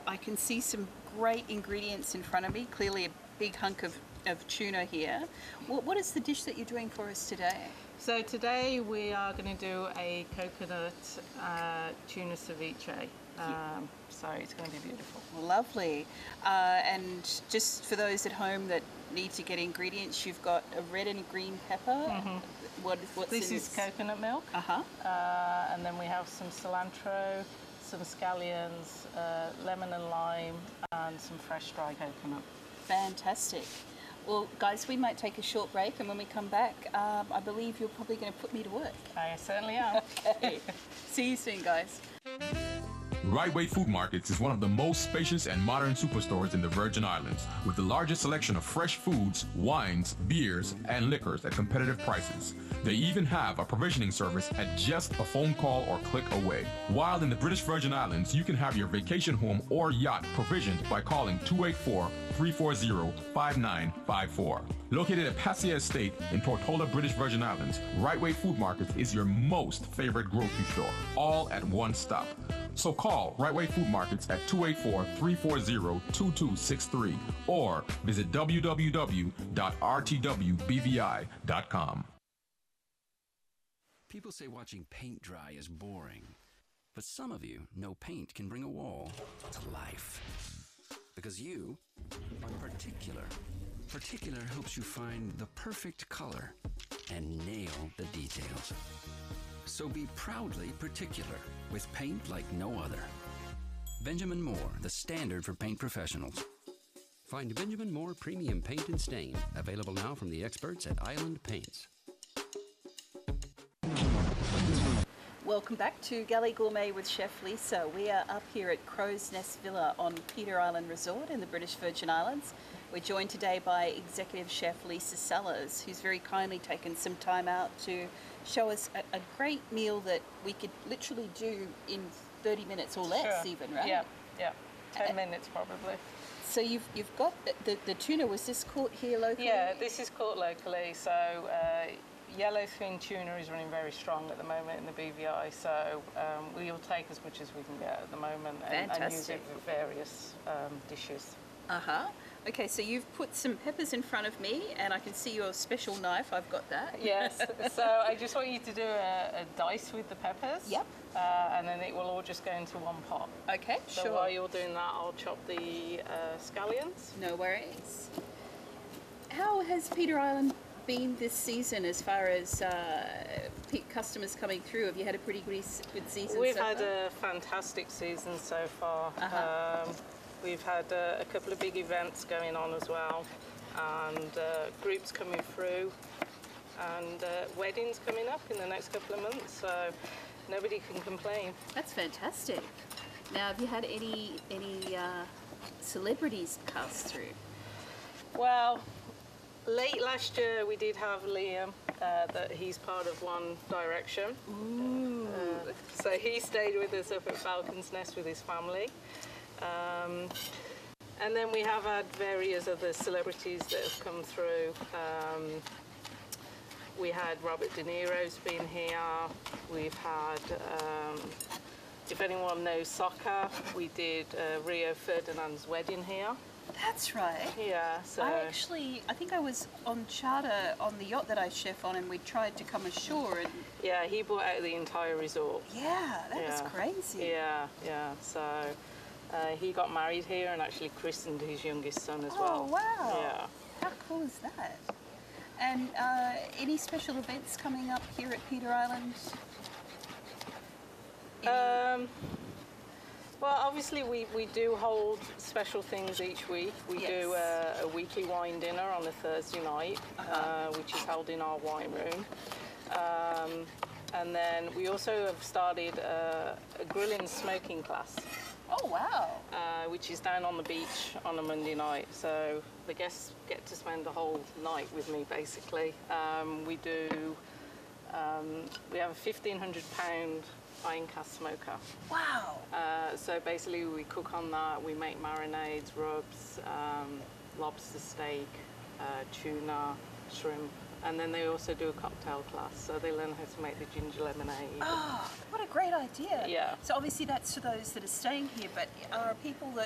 I can see some great ingredients in front of me. Clearly a big hunk of tuna here. What is the dish that you're doing for us today? So today we are going to do a coconut tuna ceviche. So it's going to be beautiful. Lovely. And just for those at home that need to get ingredients, you've got a red and green pepper. Mm-hmm. What's this is coconut milk. And then we have some cilantro, some scallions, lemon and lime, and some fresh dry coconut. Fantastic. Well, guys, we might take a short break, and when we come back, I believe you're probably going to put me to work. I certainly am. Okay. See you soon, guys. Right Way Food Markets is one of the most spacious and modern superstores in the Virgin Islands, with the largest selection of fresh foods, wines, beers, and liquors at competitive prices. They even have a provisioning service at just a phone call or click away. While in the British Virgin Islands, you can have your vacation home or yacht provisioned by calling 284-340-5954. Located at Passia Estate in Tortola, British Virgin Islands, Right Way Food Markets is your most favorite grocery store, all at one stop. So call Right Way Food Markets at 284-340-2263 or visit www.rtwbvi.com. People say watching paint dry is boring, but some of you know paint can bring a wall to life. Because you are particular. Particular helps you find the perfect color and nail the details. So be proudly particular with paint like no other. Benjamin Moore, the standard for paint professionals. Find Benjamin Moore Premium Paint and Stain, available now from the experts at Island Paints. Welcome back to Galley Gourmet with Chef Lisa. We are up here at Crow's Nest Villa on Peter Island Resort in the British Virgin Islands. We're joined today by Executive Chef Lisa Sellers, who's very kindly taken some time out to show us a great meal that we could literally do in 30 minutes or less. Sure. Even, right? Yeah, 10 minutes probably. So you've got the tuna. Was this caught here locally? Yeah, this is caught locally. So yellowfin tuna is running very strong at the moment in the BVI. So we'll take as much as we can get at the moment and use it for various dishes. Okay, so you've put some peppers in front of me, and I can see your special knife. I've got that. Yes. So I just want you to do a dice with the peppers. Yep. And then it will all just go into one pot. Okay, so sure. While you're doing that, I'll chop the scallions. No worries. How has Peter Island been this season as far as customers coming through? Have you had a pretty good season? We've had a fantastic season so far. We've had a couple of big events going on as well, and groups coming through, and weddings coming up in the next couple of months, so nobody can complain. That's fantastic. Now, have you had any celebrities pass through? Well, late last year we did have Liam, that he's part of One Direction. Ooh. So he stayed with us up at Falcon's Nest with his family. And then we have had various other celebrities that have come through. We had Robert De Niro's been here. We've had, if anyone knows soccer, we did Rio Ferdinand's wedding here. That's right. Yeah, so... I think I was on charter on the yacht that I chef on, and we tried to come ashore and... Yeah, he bought out the entire resort. Yeah, that was crazy. Yeah, so... he got married here and actually christened his youngest son as well. Oh, wow. Yeah. How cool is that? And any special events coming up here at Peter Island? Well, obviously we do hold special things each week. We do a weekly wine dinner on a Thursday night, which is held in our wine room. And then we also have started a grilling smoking class. Oh, wow. Which is down on the beach on a Monday night. So the guests get to spend the whole night with me, basically. We have a £1,500 iron cast smoker. Wow. So basically we cook on that. We make marinades, rubs, lobster steak, tuna, shrimp. And then they also do a cocktail class, so they learn how to make the ginger lemonade. Oh, what a great idea. Yeah. So obviously that's for those that are staying here, but are people that